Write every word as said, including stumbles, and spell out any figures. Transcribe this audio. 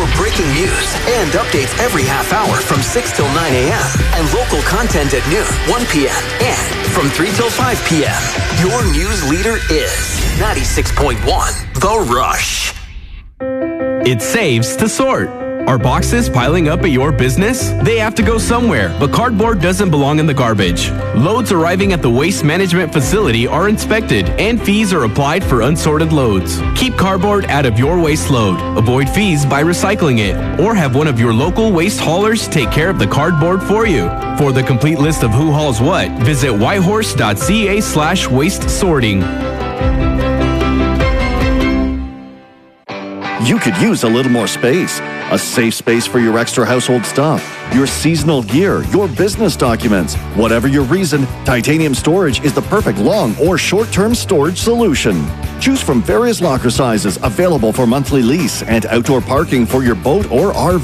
for breaking news and updates every half hour from six till nine a.m. and local content at noon, one p.m. and from three till five p.m. Your news leader is ninety-six point one The Rush. It saves to sort. Are boxes piling up at your business? They have to go somewhere, but cardboard doesn't belong in the garbage. Loads arriving at the waste management facility are inspected, and fees are applied for unsorted loads. Keep cardboard out of your waste load. Avoid fees by recycling it, or have one of your local waste haulers take care of the cardboard for you. For the complete list of who hauls what, visit whitehorse.ca slash waste sorting. You could use a little more space. A safe space for your extra household stuff, your seasonal gear, your business documents. Whatever your reason, Titanium Storage is the perfect long or short-term storage solution. Choose from various locker sizes available for monthly lease and outdoor parking for your boat or R V.